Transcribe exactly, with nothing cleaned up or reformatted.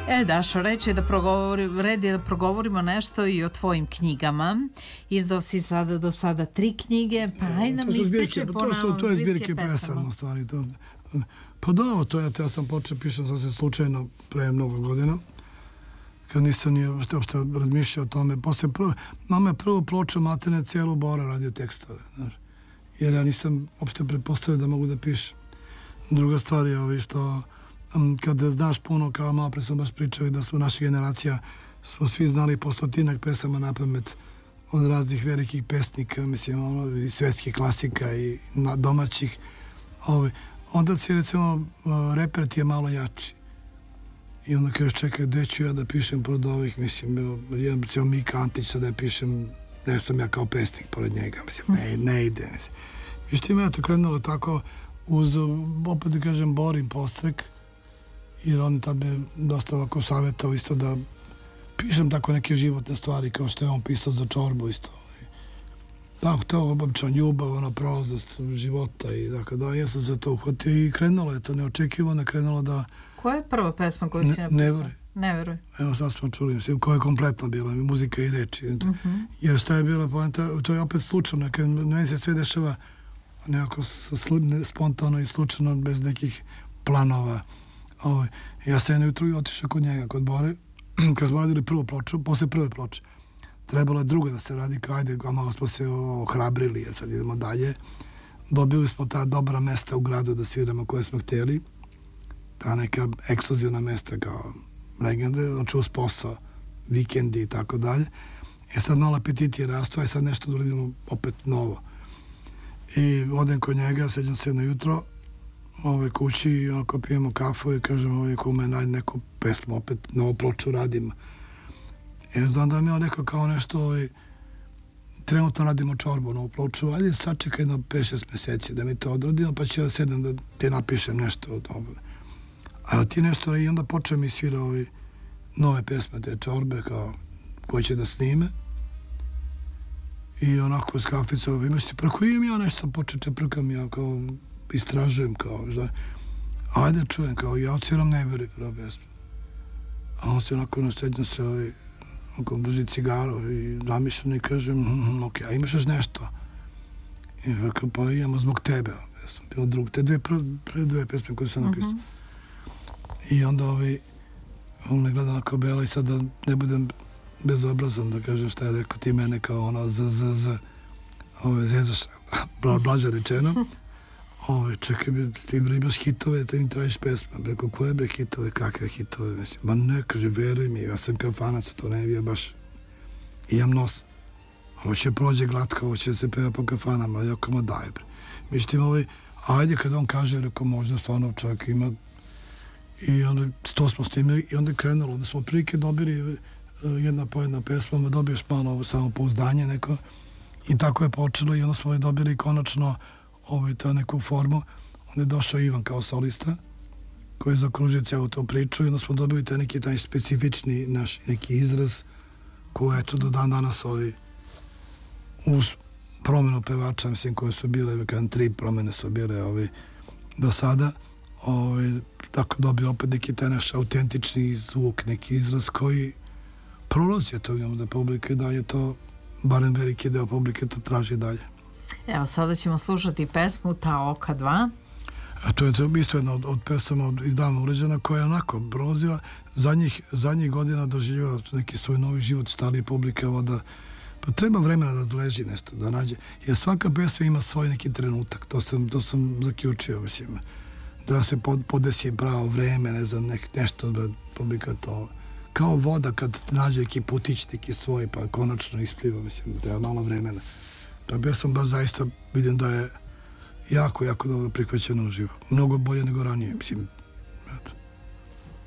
E, Dašo, reč je da progovorim, red je da progovorimo nešto i o tvojim knjigama. Izdao si sada do sada tri knjige, pa aj nam ispričaj po nama zbirke pesama. To je zbirke pesama, u stvari. To, pa da, to ja, ja sam počeo, pišem sasvim slučajno pre mnogo godina, kad nisam nije uopšte razmišljao o tome. Posle prvo, mama je prvo ploča materne cijelu Bora radio tekstove, znaš. Jer ja nisam uopšte pretpostavio da mogu da pišem. Druga stvar je ovi što kada znaš puno, kao malo pre smo baš pričali da smo naša generacija, smo svi znali po stotinak pesama na pamet od raznih velikih pesnika, mislim, ono, i svetskih klasika i na, domaćih. Ovi. Onda si, recimo, reper ti je malo jači. I onda kažeš, čekaj, gde ću ja da pišem pored ovih, mislim, jedan, recimo, Mika Antića da pišem, ne sam ja kao pesnik pored njega, mislim, ne, ne ide, mislim. I što ima ja to krenulo tako, uz, opet da kažem, Borin Postrek, jer on tad me dosta ovako savjetao isto da pišem tako neke životne stvari kao što je on pisao za Čorbu isto. Tako, to obično ljubav, ono, prolaznost života i tako da. Ja sam za to uhvatio i krenulo je to neočekivano, krenulo da... Koja je prva pesma koju si napisao? Ne veruj. Ne veruj. Evo sad smo čuli, mislim, koja je kompletno bila, muzika i reči. Uh-huh. Jer što je bila poenta, to je opet slučajno, kad meni se sve dešava nekako spontano i slučajno, bez nekih planova. Ovaj, ja sam jedno jutro i otišao kod njega, kod Bore, kad smo radili prvu ploču, posle prve ploče. Trebalo je druga da se radi, kao ajde, a malo smo se ohrabrili, a sad idemo dalje. Dobili smo ta dobra mesta u gradu da sviramo koje smo htjeli, ta neka ekskluzivna mesta kao legende, znači uz posao, vikendi i tako dalje. I sad malo apetit je rastao, i sad nešto da uradimo opet novo. I odem kod njega, seđam se jedno jutro, ove kući i onako pijemo kafu i kažem ove kume najde neku pesmu, opet novu ploču radim. I znam da mi je on rekao kao nešto ove, trenutno radimo Čorbu, novu ploču, ajde sačekaj jedno pet šest meseci da mi to odradimo pa ću ja sedam da ti napišem nešto od ovoga. A ti nešto i onda počeo mi svira ove nove pesme te Čorbe kao koji će da snime. I onako s kaficom, imaš ti preko imam ja nešto počeo čeprkam ja kao istražujem kao, da, ajde čujem kao, ja odsviram ne veri prvo pesmu. A on se onako nasednja se ovaj, onako drži cigaru i zamišljeno i kažem, mm, ok, a imaš još nešto? I rekao, pa imamo zbog tebe pesmu, bilo drug, te dve, pre, pre dve pesme koje sam napisao. Uh-huh. I onda ovaj, on me gleda na kao Bela i sad da ne budem bezobrazan da kažem šta je rekao, ti mene kao ono z, z, z, ove zezaš, bla, blaže rečeno. Ove, čekaj, ti bre imaš hitove, ti mi tražiš pesme. Rekao, koje bre hitove, kakve hitove? Mislim, ma ne, kaže, veruj mi, ja sam kafanac, to ne bio baš. Imam nos. Ovo će prođe glatko, ovo će se peva po kafanama, ja kao, ma daj bre. Mišljim, ovaj, ajde, kada on kaže, rekao, možda stvarno čovjek ima. I onda, to smo snimili i onda je krenulo. Onda smo prilike dobili jedna po jedna pesma, dobiješ malo samopouzdanje neko. I tako je počelo i onda smo dobili konačno ovaj, to neku formu. Onda je došao Ivan kao solista koji je zakružio cijelu tu priču i onda smo dobili taj neki taj specifični naš neki izraz koji eto do dan danas ovi uz promjenu pevača, mislim, koje su bile, kada tri promjene su bile ovi, do sada, ovi, tako dobio opet neki taj naš autentični zvuk, neki izraz koji prolazi to da publike dalje to, barem veliki deo publike to traži dalje. Evo, sada ćemo slušati pesmu Ta oka dva. A to je to isto jedna od, od pesama od, iz davno uređena koja je onako prolazila. Zadnjih, zadnjih godina doživjela neki svoj novi život starije publike. Da, pa treba vremena da doleži nešto, da nađe. Jer svaka pesma ima svoj neki trenutak. To sam, to sam zaključio, mislim. Da se pod, podesi pravo vreme, ne znam, nek, nešto da publika to... Kao voda kad nađe neki putić, neki svoj, pa konačno ispliva, mislim, da je malo vremena. Pa ja sam baš zaista vidim da je jako, jako dobro prihvaćeno uživo. Mnogo bolje nego ranije, mislim. Eto.